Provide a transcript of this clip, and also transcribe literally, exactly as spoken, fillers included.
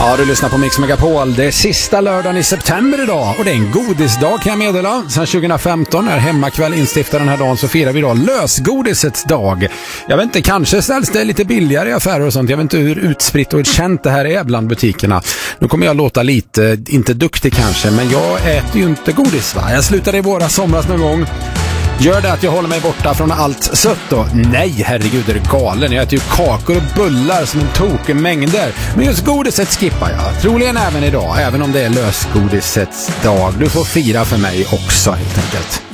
Ja, du lyssnar på Mix Megapol. Det är sista lördagen i september idag och det är en godisdag kan jag meddela. Sen tjugo femton när Hemmakväll instiftar den här dagen så firar vi då lösgodisets dag. Jag vet inte, kanske ställs det lite billigare i affärer och sånt. Jag vet inte hur utspritt och känt det här är bland butikerna. Nu kommer jag låta lite, inte duktig kanske, men jag äter ju inte godis va. Jag slutade i våra somras någon gång. Gör det att jag håller mig borta från allt sött då? Nej, herregud, är det galen? Jag äter ju kakor och bullar som en tokig mängder. Men just godiset skippar jag. Troligen även idag, även om det är lösgodisets dag. Du får fira för mig också, helt enkelt.